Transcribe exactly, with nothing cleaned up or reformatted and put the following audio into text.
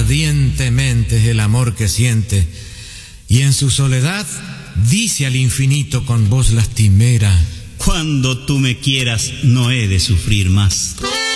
ardientemente es el amor que siente, y en su soledad dice al infinito con voz lastimera: cuando tú me quieras no he de sufrir más.